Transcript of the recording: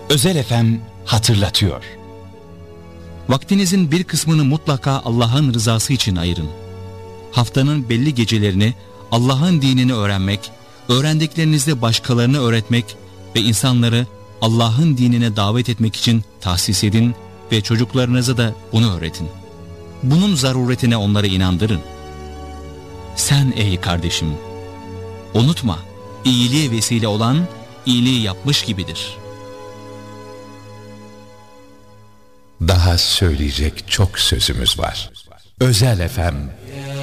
Özel FM hatırlatıyor. Vaktinizin bir kısmını mutlaka Allah'ın rızası için ayırın. Haftanın belli gecelerini Allah'ın dinini öğrenmek, öğrendiklerinizle başkalarını öğretmek ve insanları Allah'ın dinine davet etmek için tahsis edin ve çocuklarınıza da bunu öğretin. Bunun zaruretine onları inandırın. Sen ey kardeşim, unutma, iyiliğe vesile olan iyiliği yapmış gibidir. Daha söyleyecek çok sözümüz var. Özel FM